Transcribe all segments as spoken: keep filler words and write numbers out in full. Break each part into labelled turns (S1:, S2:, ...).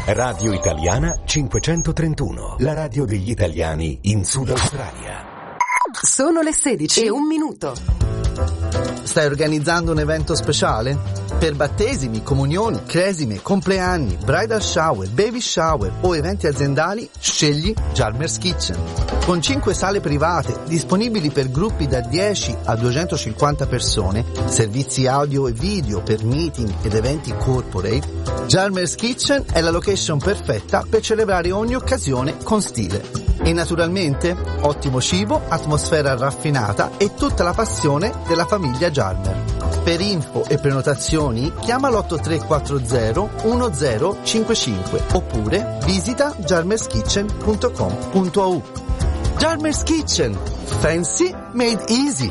S1: Radio Italiana cinquecentotrentuno, la radio degli italiani in Sud Australia.
S2: Sono le sedici e un minuto.
S3: Stai organizzando un evento speciale? Per battesimi, comunioni, cresime, compleanni, bridal shower, baby shower o eventi aziendali, scegli Jarmer's Kitchen. Con cinque sale private disponibili per gruppi da dieci a duecentocinquanta persone, servizi audio e video per meeting ed eventi corporate, Jarmer's Kitchen è la location perfetta per celebrare ogni occasione con stile. E naturalmente, ottimo cibo, atmosfera raffinata e tutta la passione della famiglia Jarmer. Per info e prenotazioni chiama l'otto tre quattro zero uno zero cinque cinque oppure visita jarmers kitchen punto com punto a u. Jarmer's Kitchen. Fancy made easy.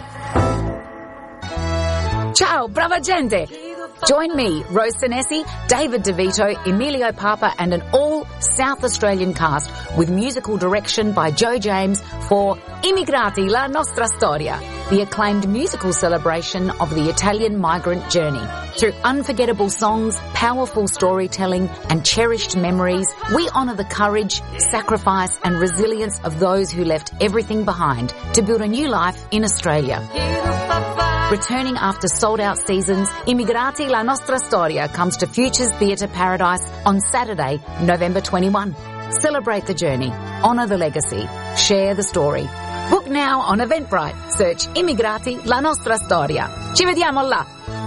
S4: Ciao, brava gente! Join me, Rose Senesi, David DeVito, Emilio Papa and an all South Australian cast with musical direction by Joe James for Immigrati, la nostra storia, the acclaimed musical celebration of the Italian migrant journey. Through unforgettable songs, powerful storytelling and cherished memories, we honour the courage, sacrifice and resilience of those who left everything behind to build a new life in Australia. Returning after sold-out seasons, Immigrati La Nostra Storia comes to Futures Theatre Paradise on Saturday, November twenty-first. Celebrate the journey, honour the legacy, share the story. Book now on Eventbrite. Search Immigrati La Nostra Storia. Ci vediamo là!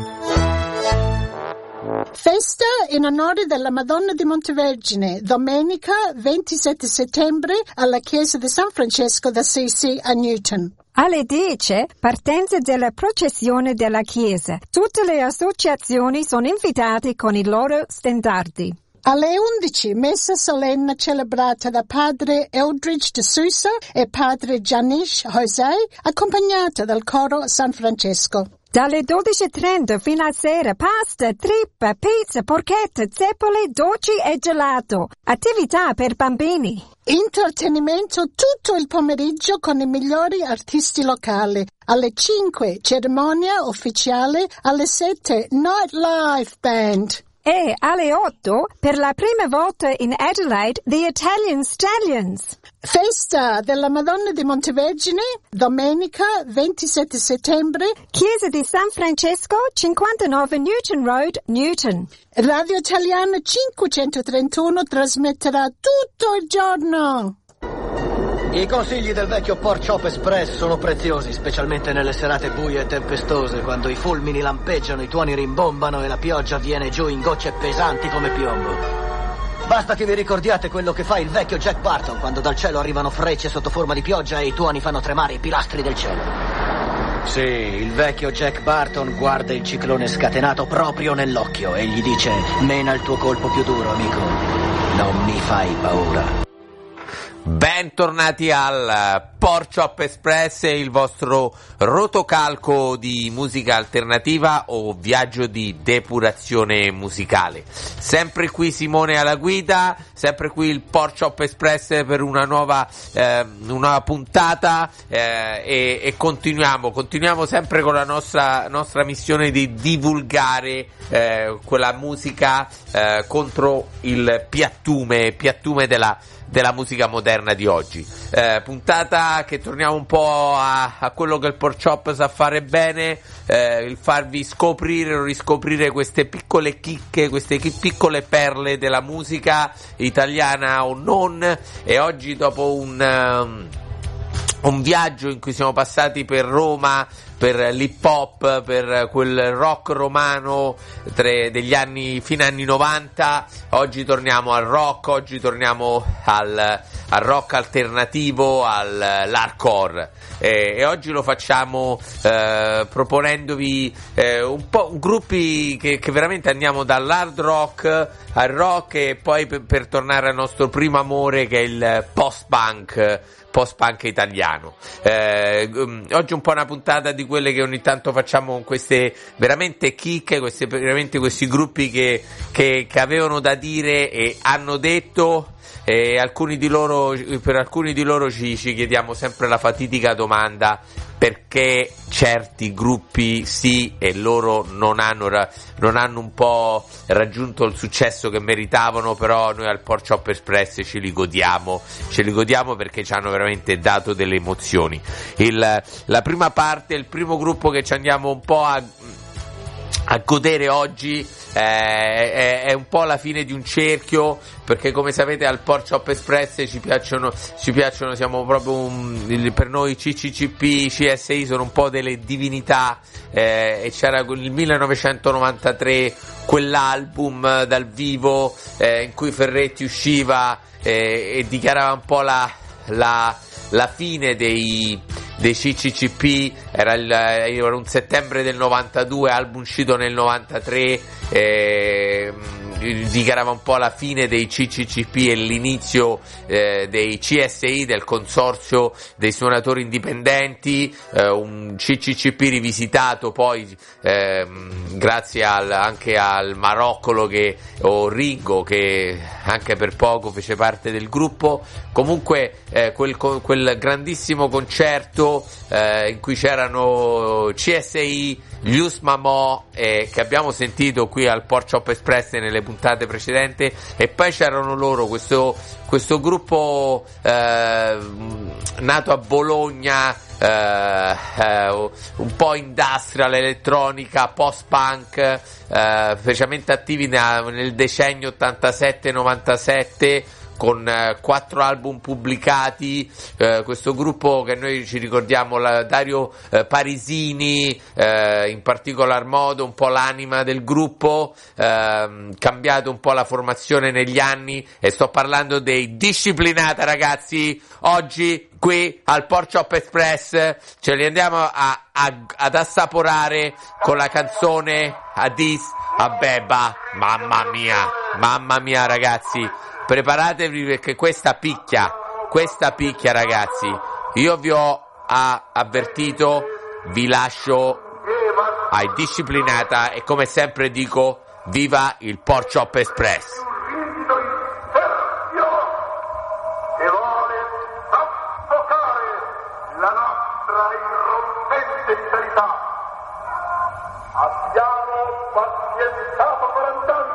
S5: Festa in onore della Madonna di Montevergine, domenica ventisette settembre alla chiesa di San Francesco d'Assisi a Newton.
S6: Alle dieci, partenza della processione della chiesa. Tutte le associazioni sono invitate con i loro stendardi.
S5: Alle undici, messa solenne celebrata da padre Eldridge de Sousa e padre Janish José, accompagnata dal coro San Francesco.
S6: Dalle dodici e trenta fino a sera, pasta, trippa, pizza, porchetta, zeppole, dolci e gelato. Attività per bambini.
S5: Intrattenimento tutto il pomeriggio con i migliori artisti locali. Alle cinque, cerimonia ufficiale. Alle sette, nightlife band.
S6: E alle otto, per la prima volta in Adelaide, The Italian Stallions.
S5: Festa della Madonna di Montevergine, domenica ventisette settembre.
S6: Chiesa di San Francesco, cinquantanove Newton Road, Newton.
S5: Radio Italiana cinquecentotrentuno trasmetterà tutto il giorno.
S7: I consigli del vecchio Pork Chop Express sono preziosi, specialmente nelle serate buie e tempestose, quando i fulmini lampeggiano, i tuoni rimbombano e la pioggia viene giù in gocce pesanti come piombo. Basta che vi ricordiate quello che fa il vecchio Jack Barton quando dal cielo arrivano frecce sotto forma di pioggia e i tuoni fanno tremare i pilastri del cielo. Sì, il vecchio Jack Barton guarda il ciclone scatenato proprio nell'occhio e gli dice: mena il tuo colpo più duro, amico, non mi fai paura.
S8: Bentornati al Pork Chop Express, il vostro rotocalco di musica alternativa o viaggio di depurazione musicale. Sempre qui Simone alla guida, sempre qui il Pork Chop Express per una nuova, eh, una nuova puntata eh, e, e continuiamo, continuiamo sempre con la nostra, nostra missione di divulgare eh, quella musica eh, contro il piattume, piattume della della musica moderna di oggi. Eh, puntata che torniamo un po' a, a quello che il Pork Chop sa fare bene, eh, il farvi scoprire o riscoprire queste piccole chicche, queste chi- piccole perle della musica italiana o non. E oggi, dopo un um, un viaggio in cui siamo passati per Roma, per l'hip hop, per quel rock romano tre, degli anni fino anni novanta, oggi torniamo al rock, oggi torniamo al, al rock alternativo, al, all'hardcore e, e oggi lo facciamo eh, proponendovi eh, un po' gruppi che, che veramente andiamo dall'hard rock al rock e poi per, per tornare al nostro primo amore che è il post-punk post-punk italiano. Eh, oggi un po' una puntata di quelle che ogni tanto facciamo con queste veramente chicche, queste, veramente questi gruppi che, che, che avevano da dire e hanno detto, e alcuni di loro, per alcuni di loro ci, ci chiediamo sempre la fatidica domanda: perché certi gruppi sì e loro non hanno, non hanno un po' raggiunto il successo che meritavano, però noi al Pork Chop Express ce li godiamo, ce li godiamo perché ci hanno veramente dato delle emozioni. Il, la prima parte, il primo gruppo che ci andiamo un po' a, a godere oggi eh, è, è un po' la fine di un cerchio, perché come sapete al Pork Chop Express ci piacciono, ci piacciono, siamo proprio un, per noi C C C P, C S I sono un po' delle divinità, eh, e c'era il millenovecentonovantatré quell'album dal vivo eh, in cui Ferretti usciva eh, e dichiarava un po' la, la, la fine dei dei C C C P, era, il, era un settembre del novantadue, album uscito nel novantatré, eh, dichiarava un po' la fine dei C C C P e l'inizio eh, dei C S I, del consorzio dei suonatori indipendenti, eh, un C C C P rivisitato poi eh, grazie al, anche al Maroccolo che, o Ringo, che anche per poco fece parte del gruppo. Comunque eh, quel, quel grandissimo concerto eh, in cui c'erano C S I, gli Usmamo eh, che abbiamo sentito qui al Pork Chop Express nelle puntate precedenti, e poi c'erano loro, questo, questo gruppo eh, nato a Bologna, eh, eh, un po' industrial, elettronica, post-punk, eh, specialmente attivi na, nel decennio ottantasette novantasette, con eh, quattro album pubblicati, eh, questo gruppo che noi ci ricordiamo, la, Dario eh, Parisini eh, in particolar modo, un po' l'anima del gruppo, eh, cambiato un po' la formazione negli anni, e sto parlando dei Disciplinata, ragazzi. Oggi qui al Pork Chop Express ce li andiamo a, a, ad assaporare con la canzone Addis Abeba. Mamma mia, mamma mia ragazzi, preparatevi perché questa picchia, questa picchia ragazzi. Io vi ho ah, avvertito, vi lascio ai Disciplinata e come sempre dico, viva il Pork Chop Express.
S9: Abbiamo pazientato quaranta anni.